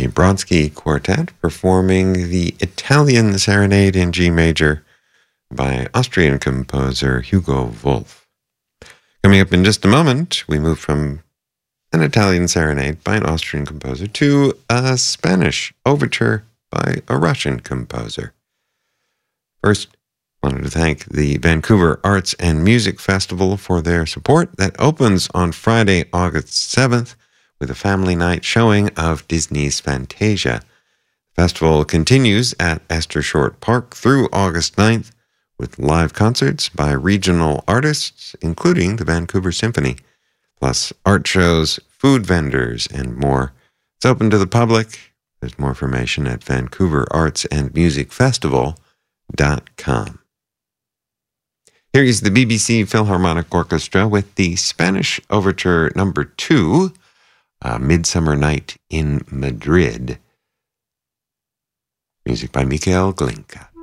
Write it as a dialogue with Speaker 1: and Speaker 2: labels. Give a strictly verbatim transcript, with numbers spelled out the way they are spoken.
Speaker 1: Bronski Quartet performing the Italian Serenade in G major by Austrian composer Hugo Wolf. Coming up in just a moment, we move from an Italian serenade by an Austrian composer to a Spanish overture by a Russian composer. First, I wanted to thank the Vancouver Arts and Music Festival for their support. That opens on Friday, August seventh, with a family night showing of Disney's Fantasia. The festival continues at Esther Short Park through August ninth with live concerts by regional artists, including the Vancouver Symphony, plus art shows, food vendors, and more. It's open to the public. There's more information at vancouver arts and music festival dot com. Here is the B B C Philharmonic Orchestra with the Spanish Overture Number Two, uh, Midsummer Night in Madrid. Music by Mikhail Glinka.